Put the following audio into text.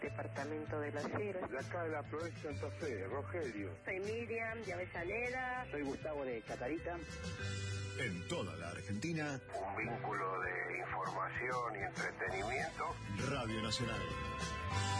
Departamento de Las Heras. De acá de la provincia de Santa Fe, Rogelio. Soy Miriam de Avellaneda. Soy Gustavo de Chacarita. En toda la Argentina, Un vínculo de información y entretenimiento. Radio Nacional.